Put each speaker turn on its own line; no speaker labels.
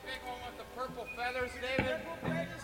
big one with the purple feathers, David?
Purple feathers